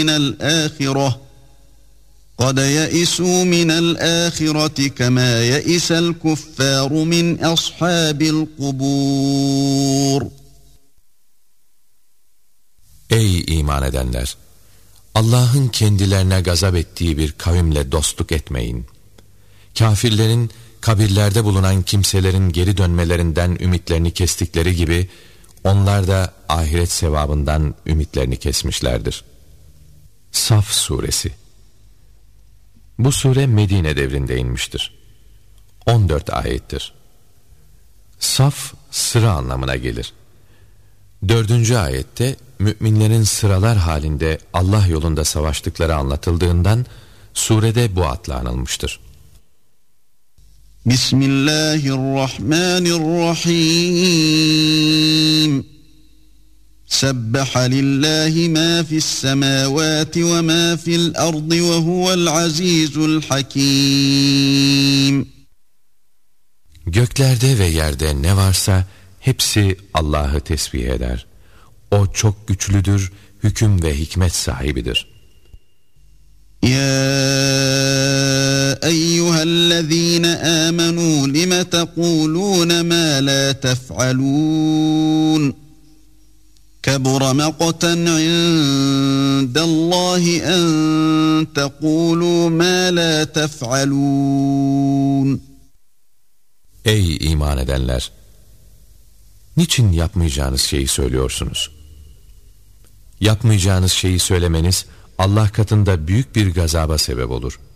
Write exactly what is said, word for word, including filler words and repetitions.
مِنَ الْآخِرَةِ قَدْ يَئِسُوا مِنَ الْآخِرَةِ كَمَا يَئِسَ الْكُفَّارُ مِنْ أَصْحَابِ الْقُبُورِ. Ey iman edenler! Allah'ın kendilerine gazap ettiği bir kavimle dostluk etmeyin. Kafirlerin kabirlerde bulunan kimselerin geri dönmelerinden ümitlerini kestikleri gibi onlar da ahiret sevabından ümitlerini kesmişlerdir. Saf Suresi. Bu sure Medine devrinde inmiştir. on dört ayettir. Saf sıra anlamına gelir. Dördüncü ayette müminlerin sıralar halinde Allah yolunda savaştıkları anlatıldığından surede bu adla anılmıştır. Bismillahirrahmanirrahim. Sebbaha lillahi ma fis semavati ve ma fil ardı ve huvel azizul hakim. Göklerde ve yerde ne varsa hepsi Allah'ı tesbih eder. O çok güçlüdür, hüküm ve hikmet sahibidir. Ya eyyühellezîne âmenû lime teqûlûne mâ lâ tef'alûn. Kebura meqten indellâhi en teqûlû mâ lâ tef'alûn. Ey iman edenler! Niçin yapmayacağınız şeyi söylüyorsunuz? Yapmayacağınız şeyi söylemeniz Allah katında büyük bir gazaba sebep olur.